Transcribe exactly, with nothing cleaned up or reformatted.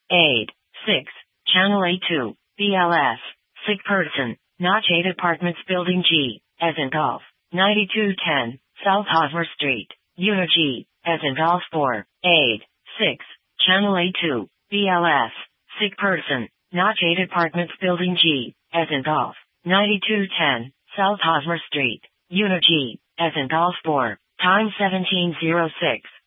eight, six, Channel A two, B L S, sick person, Notch eight Apartments Building G, as in golf, ninety-two ten, South Hosmer Street, Unit G, as in golf four, eight, six, Channel A two, B L S, sick person, Notch eight Apartments Building G, as in golf, ninety-two ten, South Hosmer Street, Unit G, as in golf four, time seventeen oh six.